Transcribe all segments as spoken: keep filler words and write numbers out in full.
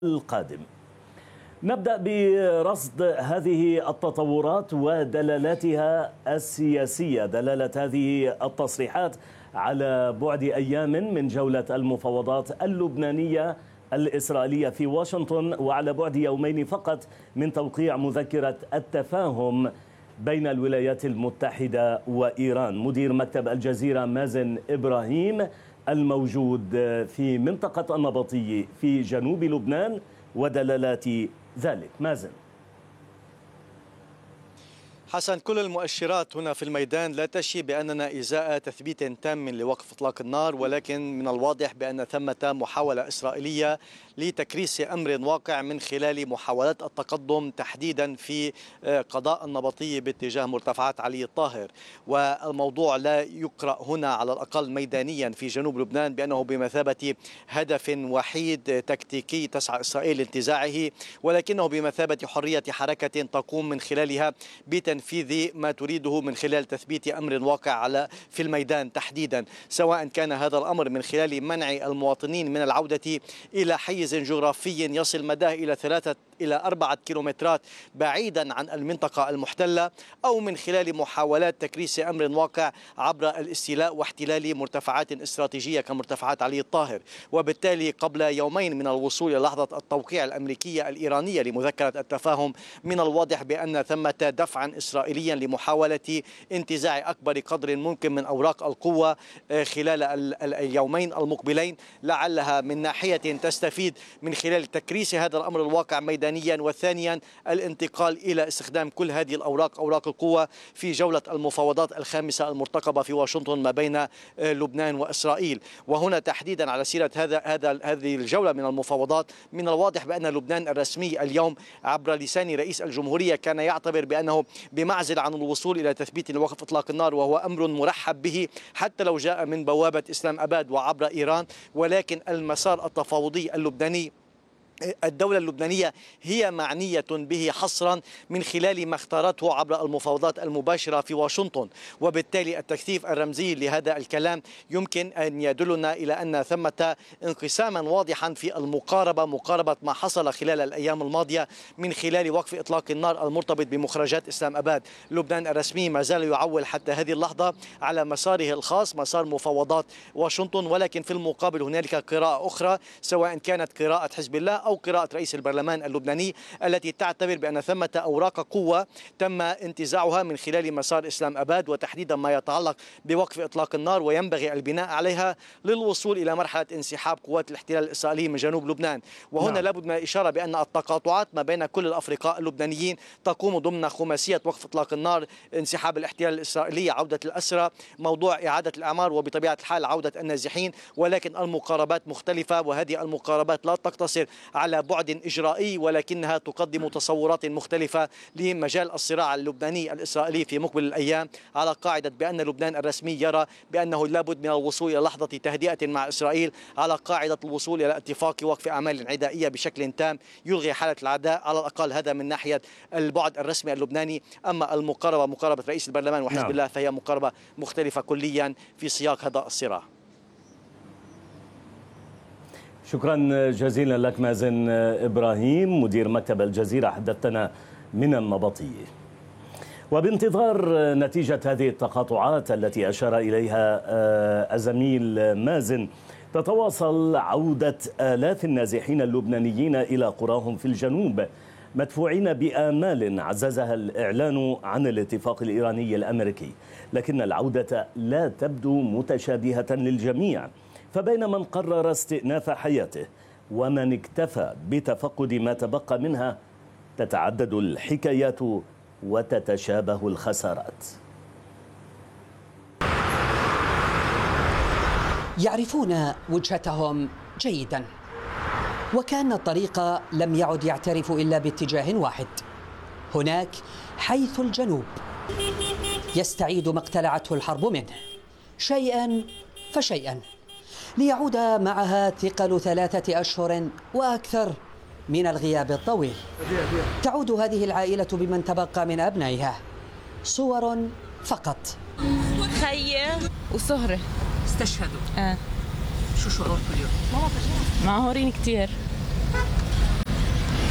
القادم. نبدأ برصد هذه التطورات ودلالاتها السياسية. دلالة هذه التصريحات على بعد أيام من جولة المفاوضات اللبنانية الإسرائيلية في واشنطن، وعلى بعد يومين فقط من توقيع مذكرة التفاهم بين الولايات المتحدة وإيران. مدير مكتب الجزيرة مازن إبراهيم الموجود في منطقة النبطية في جنوب لبنان ودلالات ذلك. مازن. حسن، كل المؤشرات هنا في الميدان لا تشي بأننا إزاء تثبيت تام لوقف إطلاق النار، ولكن من الواضح بأن ثمة محاولة إسرائيلية لتكريس أمر واقع من خلال محاولات التقدم تحديدا في قضاء النبطية باتجاه مرتفعات علي الطاهر. والموضوع لا يقرأ هنا على الأقل ميدانيا في جنوب لبنان بأنه بمثابة هدف وحيد تكتيكي تسعى إسرائيل لانتزاعه، ولكنه بمثابة حرية حركة تقوم من خلالها بتنفيذ تنفيذ ما تريده من خلال تثبيت أمر واقع على في الميدان تحديدا، سواء كان هذا الأمر من خلال منع المواطنين من العودة إلى حيز جغرافي يصل مداه إلى ثلاثة إلى أربعة كيلومترات بعيدا عن المنطقة المحتلة، أو من خلال محاولات تكريس أمر واقع عبر الاستيلاء واحتلال مرتفعات استراتيجية كمرتفعات علي الطاهر. وبالتالي قبل يومين من الوصول إلى لحظة التوقيع الأمريكية الإيرانية لمذكرة التفاهم، من الواضح بأن ثمة دفعا إسرائيليا لمحاولة انتزاع أكبر قدر ممكن من أوراق القوة خلال اليومين المقبلين، لعلها من ناحية تستفيد من خلال تكريس هذا الأمر الواقع ميدانيا، وثانيا الانتقال إلى استخدام كل هذه الأوراق أوراق القوة في جولة المفاوضات الخامسة المرتقبة في واشنطن ما بين لبنان وإسرائيل. وهنا تحديدا على سيرة هذا هذا هذه الجولة من المفاوضات، من الواضح بأن لبنان الرسمي اليوم عبر لسان رئيس الجمهورية كان يعتبر بأنه بمعزل عن الوصول إلى تثبيت وقف إطلاق النار، وهو أمر مرحب به حتى لو جاء من بوابة إسلام أباد وعبر إيران. ولكن المسار التفاوضي اللبناني، الدولة اللبنانية هي معنية به حصرا من خلال ما اختارته عبر المفاوضات المباشرة في واشنطن. وبالتالي التكثيف الرمزي لهذا الكلام يمكن أن يدلنا إلى أن ثمة انقساما واضحا في المقاربة، مقاربة ما حصل خلال الأيام الماضية من خلال وقف إطلاق النار المرتبط بمخرجات إسلام أباد. لبنان الرسمي ما زال يعول حتى هذه اللحظة على مساره الخاص، مسار مفاوضات واشنطن، ولكن في المقابل هنالك قراءة أخرى، سواء كانت قراءة حزب الله أو قراءة رئيس البرلمان اللبناني، التي تعتبر بأن ثمة أوراق قوة تم انتزاعها من خلال مسار إسلام أباد، وتحديدا ما يتعلق بوقف إطلاق النار، وينبغي البناء عليها للوصول إلى مرحلة انسحاب قوات الاحتلال الإسرائيلي من جنوب لبنان. وهنا نعم. لابد من الإشارة بأن التقاطعات ما بين كل الأفرقاء اللبنانيين تقوم ضمن خماسية وقف إطلاق النار، انسحاب الاحتلال الإسرائيلي، عودة الأسرى، موضوع إعادة الأعمار، وبطبيعة الحال عودة النازحين. ولكن المقاربات مختلفة، وهذه المقاربات لا تقتصر على بعد إجرائي، ولكنها تقدم تصورات مختلفة لمجال الصراع اللبناني الإسرائيلي في مقبل الأيام، على قاعدة بأن لبنان الرسمي يرى بأنه لابد من الوصول إلى لحظة تهدئة مع إسرائيل، على قاعدة الوصول إلى اتفاق وقف أعمال عدائية بشكل تام يلغي حالة العداء، على الأقل هذا من ناحية البعد الرسمي اللبناني. أما المقاربة مقاربة رئيس البرلمان وحزب الله فهي مقاربة مختلفة كليا في سياق هذا الصراع. شكرا جزيلا لك مازن إبراهيم مدير مكتب الجزيرة، حدثتنا من النبطية. وبانتظار نتيجة هذه التقاطعات التي أشار إليها الزميل مازن، تتواصل عودة آلاف النازحين اللبنانيين إلى قراهم في الجنوب، مدفوعين بآمال عززها الإعلان عن الاتفاق الإيراني الأمريكي، لكن العودة لا تبدو متشابهة للجميع. فبين من قرر استئناف حياته ومن اكتفى بتفقد ما تبقى منها، تتعدد الحكايات وتتشابه الخسارات. يعرفون وجهتهم جيدا، وكأن الطريق لم يعد يعترف إلا باتجاه واحد، هناك حيث الجنوب يستعيد ما اقتلعته الحرب منه شيئا فشيئا، ليعود معها ثقل ثلاثة أشهر وأكثر من الغياب الطويل. تعود هذه العائلة بمن تبقى من أبنائها، صور فقط. خية وسهرة استشهدوا. آه. شو شعوركم اليوم؟ معهورين كتير.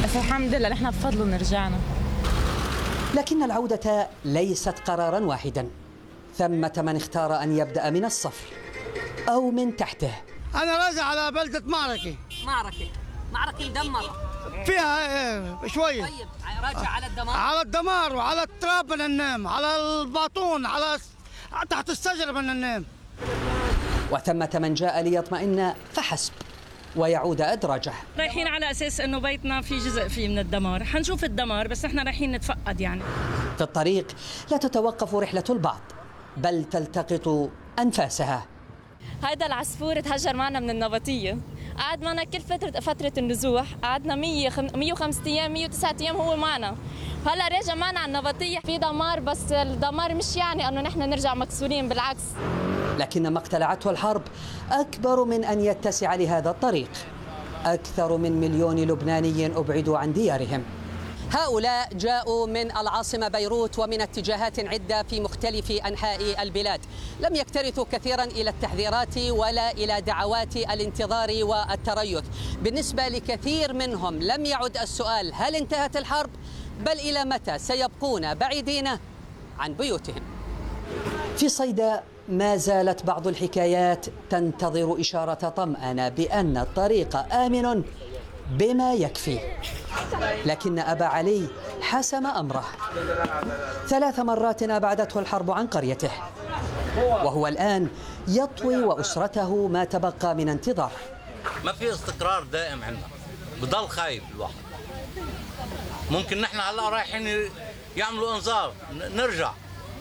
بس الحمد لله نحن بفضله رجعنا. لكن العودة ليست قرارا واحدا، ثمة من اختار أن يبدأ من الصفر أو من تحته. أنا راجع على بلدة معركة. معركة معركة مدمرة فيها شوية. طيب راجع على الدمار. على الدمار وعلى التراب بدنا ننام، على الباطون، على تحت الشجرة بدنا ننام. وثمة من جاء ليطمئن فحسب ويعود أدراجه. رايحين على أساس أنه بيتنا في جزء فيه من الدمار، حنشوف الدمار بس نحن رايحين نتفقد يعني. في الطريق لا تتوقف رحلة البعض بل تلتقط أنفاسها. هيدا العصفور تهجر معنا من النبطية، قعد معنا كل فترة فترة النزوح، قعدنا مية وخمسة أيام مية وتسعة أيام هو معنا. هلا راجع معنا على النبطية في دمار، بس الدمار مش يعني أنه نحن نرجع مكسورين، بالعكس. لكن ما اقتلعته الحرب أكبر من أن يتسع لهذا الطريق. أكثر من مليون لبناني أبعدوا عن ديارهم. هؤلاء جاءوا من العاصمة بيروت ومن اتجاهات عدة في مختلف أنحاء البلاد. لم يكترثوا كثيرا إلى التحذيرات ولا إلى دعوات الانتظار والتريث. بالنسبة لكثير منهم لم يعد السؤال هل انتهت الحرب، بل إلى متى سيبقون بعيدين عن بيوتهم. في صيدا ما زالت بعض الحكايات تنتظر إشارة طمأنة بأن الطريق آمن بما يكفي، لكن أبا علي حسم أمره. ثلاث مرات أبعدته الحرب عن قريته، وهو الآن يطوي وأسرته ما تبقى من انتظار. ما في استقرار دائم عندنا، بضل خايف الواحد. ممكن نحن هلا رايحين يعملوا انذار نرجع،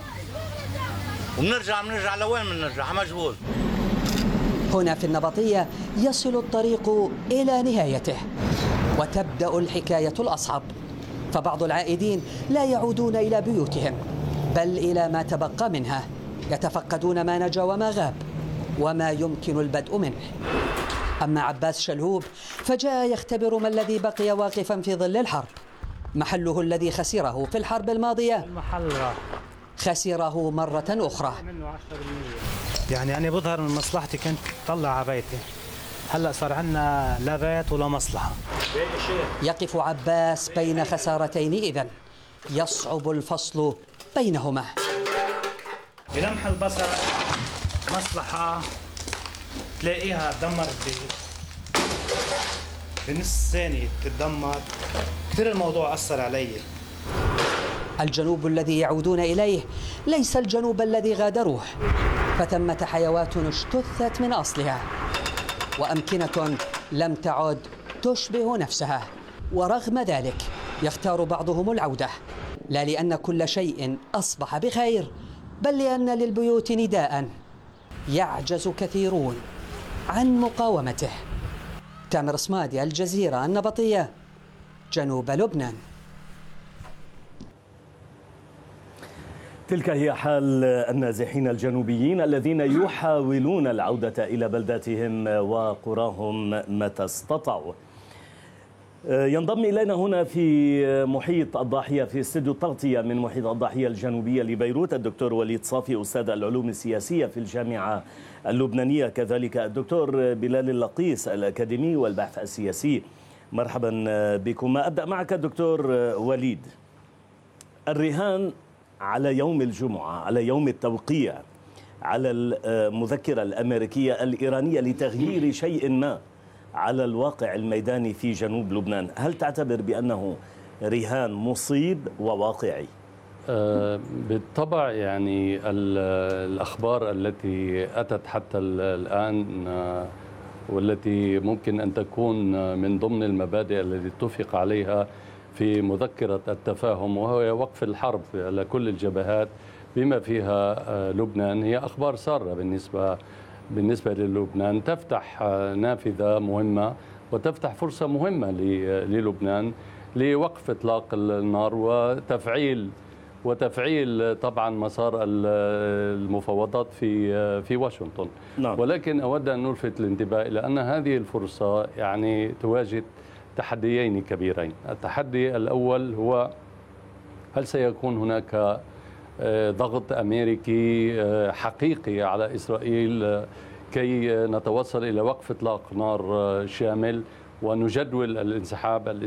وبنرجع بنرجع لوين بنرجع؟ على مجهول. هنا في النبطية يصل الطريق إلى نهايته وتبدأ الحكاية الأصعب، فبعض العائدين لا يعودون إلى بيوتهم بل إلى ما تبقى منها، يتفقدون ما نجا وما غاب وما يمكن البدء منه. أما عباس شلهوب فجاء يختبر ما الذي بقي واقفا في ظل الحرب. محله الذي خسره في الحرب الماضية المحل راح خسره مرة أخرى. يعني أنا بظهر من مصلحتي كنت طلع على بيتي، هلأ صار عندنا لا بيت ولا مصلحة. يقف عباس بين خسارتين إذن يصعب الفصل بينهما. بلمح البصر مصلحة تلاقيها تدمر بنص ثانية تتدمر. كثير الموضوع أثر علي. الجنوب الذي يعودون إليه ليس الجنوب الذي غادروه، فثمة حيوات اجتثت من أصلها وأمكنة لم تعد تشبه نفسها. ورغم ذلك يختار بعضهم العودة، لا لأن كل شيء أصبح بخير بل لأن للبيوت نداء يعجز كثيرون عن مقاومته. تامر صمادي، الجزيرة، النبطية، جنوب لبنان. تلك هي حال النازحين الجنوبيين الذين يحاولون العودة إلى بلداتهم وقراهم متى استطاعوا. ينضم إلينا هنا في محيط الضاحية في استوديو التغطية من محيط الضاحية الجنوبية لبيروت الدكتور وليد صافي أستاذ العلوم السياسية في الجامعة اللبنانية، كذلك الدكتور بلال اللقيس الأكاديمي والبحث السياسي. مرحبا بكم. أبدأ معك دكتور وليد. الرهان على يوم الجمعة، على يوم التوقيع على المذكرة الأمريكية الإيرانية لتغيير شيء ما على الواقع الميداني في جنوب لبنان، هل تعتبر بأنه رهان مصيب وواقعي؟ بالطبع يعني الأخبار التي أتت حتى الآن والتي ممكن أن تكون من ضمن المبادئ التي اتفق عليها في مذكرة التفاهم وهو وقف الحرب على كل الجبهات بما فيها لبنان، هي أخبار سارة بالنسبة بالنسبة للبنان، تفتح نافذة مهمة وتفتح فرصة مهمة للبنان لوقف إطلاق النار وتفعيل وتفعيل طبعا مسار المفاوضات في في واشنطن. نعم. ولكن أود أن نلفت الانتباه إلى أن هذه الفرصة يعني تواجه تحديين كبيرين. التحدي الأول هو هل سيكون هناك ضغط أمريكي حقيقي على إسرائيل كي نتوصل إلى وقف إطلاق نار شامل ونجدول الانسحاب